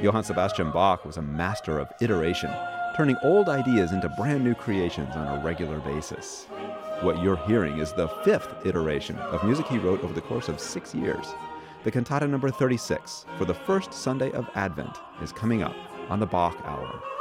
Johann Sebastian Bach was a master of iteration, turning old ideas into brand new creations on a regular basis. What you're hearing is the fifth iteration of music he wrote over the course of 6 years. The cantata number 36, for the first Sunday of Advent, is coming up on the Bach Hour.